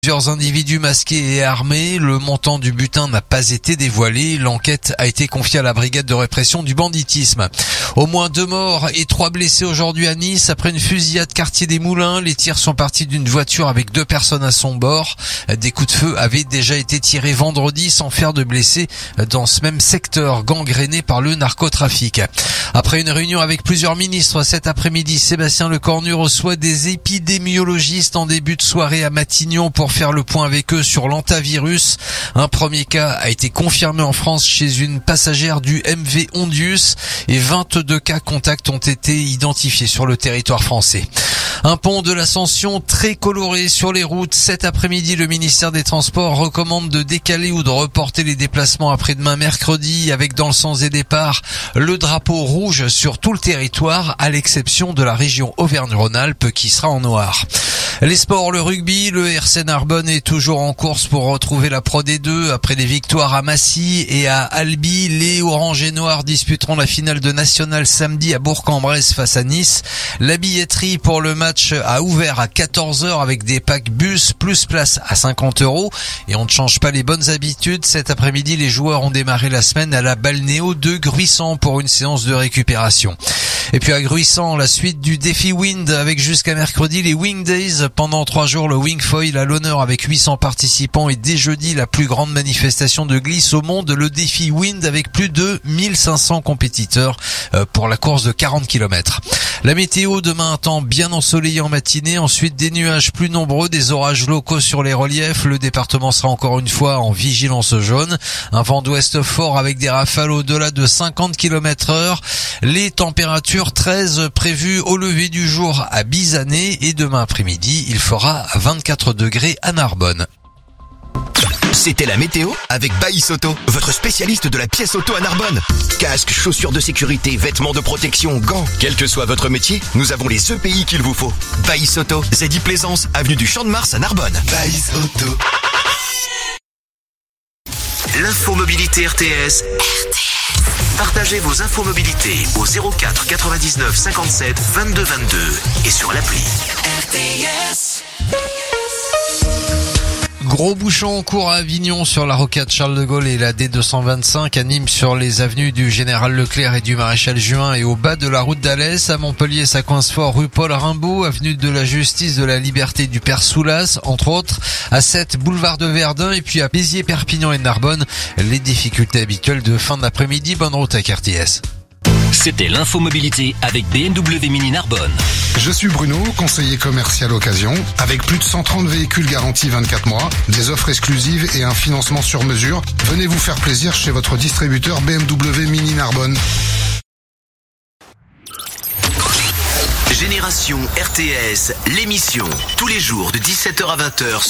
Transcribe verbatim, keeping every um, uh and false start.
Plusieurs individus masqués et armés, le montant du butin n'a pas été dévoilé. L'enquête a été confiée à la brigade de répression du banditisme. Au moins deux morts et trois blessés aujourd'hui à Nice après une fusillade quartier des Moulins. Les tirs sont partis d'une voiture avec deux personnes à son bord. Des coups de feu avaient déjà été tirés vendredi sans faire de blessés dans ce même secteur gangréné par le narcotrafic. Après une réunion avec plusieurs ministres cet après-midi, Sébastien Lecornu reçoit des épidémiologistes en début de soirée à Matignon pour faire le point avec eux sur l'hantavirus. Un premier cas a été confirmé en France chez une passagère du M V Ondius et vingt-deux cas contacts ont été identifiés sur le territoire français. Un pont de l'Ascension très coloré sur les routes. Cet après-midi, le ministère des Transports recommande de décaler ou de reporter les déplacements après-demain mercredi avec dans le sens des départs le drapeau rouge sur tout le territoire à l'exception de la région Auvergne-Rhône-Alpes qui sera en noir. Les sports, le rugby, le R C Narbonne est toujours en course pour retrouver la Pro D deux. Après des victoires à Massy et à Albi, les Orange et Noirs disputeront la finale de National samedi à Bourg-en-Bresse face à Nice. La billetterie pour le match a ouvert à quatorze heures avec des packs bus plus place à cinquante euros. Et on ne change pas les bonnes habitudes. Cet après-midi, les joueurs ont démarré la semaine à la Balnéo de Gruissant pour une séance de récupération. Et puis à Gruissant, la suite du défi Wind avec jusqu'à mercredi les Wing Days. Pendant trois jours, le Wingfoil à l'honneur avec huit cents participants et dès jeudi, la plus grande manifestation de glisse au monde, le défi Wind avec plus de mille cinq cents compétiteurs pour la course de quarante kilomètres. La météo, demain un temps bien ensoleillé en matinée, ensuite des nuages plus nombreux, des orages locaux sur les reliefs. Le département sera encore une fois en vigilance jaune. Un vent d'ouest fort avec des rafales au-delà de cinquante kilomètres heure. Les températures treize prévues au lever du jour à Bizané et demain après-midi, il fera vingt-quatre degrés à Narbonne. C'était la météo avec Baïs Auto, votre spécialiste de la pièce auto à Narbonne. Casques, chaussures de sécurité, vêtements de protection, gants. Quel que soit votre métier, nous avons les E P I qu'il vous faut. Baïs Auto, Zedi Plaisance, avenue du Champ de Mars à Narbonne. Baïs Auto. L'infomobilité R T S. R T S. Partagez vos infomobilités au zéro quatre quatre-vingt-dix-neuf cinquante-sept vingt-deux vingt-deux et sur l'appli. R T S. Gros bouchon en cours à Avignon sur la rocade Charles de Gaulle et la D deux cent vingt-cinq, à Nîmes sur les avenues du Général Leclerc et du Maréchal Juin et au bas de la route d'Alès. À Montpellier, ça coince fort rue Paul Rimbaud, avenue de la Justice, de la Liberté du Père Soulas, entre autres. À sept, boulevard de Verdun et puis à Béziers, Perpignan et Narbonne, les difficultés habituelles de fin d'après-midi. Bonne route avec R T S. C'était l'infomobilité avec B M W Mini Narbonne. Je suis Bruno, conseiller commercial occasion. Avec plus de cent trente véhicules garantis vingt-quatre mois, des offres exclusives et un financement sur mesure, venez vous faire plaisir chez votre distributeur B M W Mini Narbonne. Génération R T S, l'émission, tous les jours de dix-sept heures à vingt heures.